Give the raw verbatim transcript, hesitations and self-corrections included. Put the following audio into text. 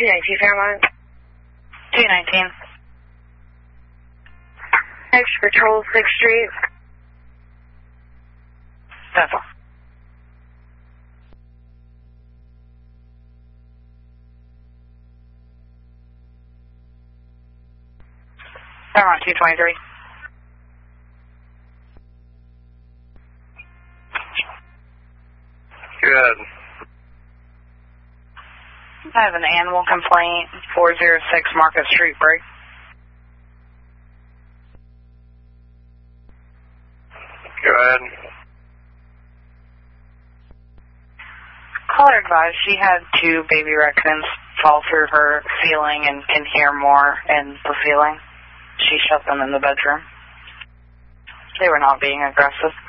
two nineteen Fairmont. two nineteen. Next patrol sixth Street. That's all. Fairmont two twenty-three. Good. I have an animal complaint, four oh six Market Street break. Go ahead. Caller advised she had two baby raccoons fall through her ceiling and can hear more in the ceiling. She shut them in the bedroom. They were not being aggressive.